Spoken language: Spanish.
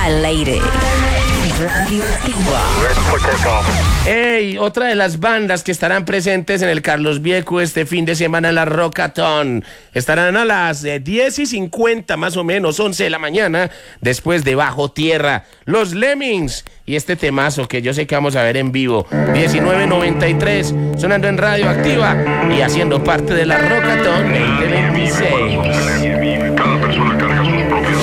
al aire. Radioactiva. Hey, otra de las bandas que estarán presentes en el Carlos Viejo este fin de semana en la Rockatón. Estarán a las 10:50 más o menos, 11 de la mañana, después de Bajo Tierra. Los Lemmings y este temazo que yo sé que vamos a ver en vivo. 1993, sonando en Radioactiva y haciendo parte de la Rockatón 2026. Cada persona carga su propio